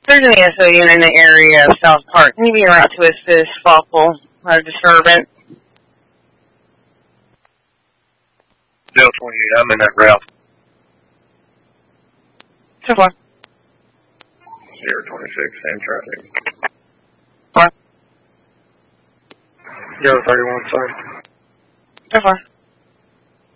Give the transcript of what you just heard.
There's an ESO unit in the area of South Park. Can you be around to assist Fopple, our disturbance? Bill 28, I'm in that route. So far. 026, same traffic. Far. 031, sorry. So far.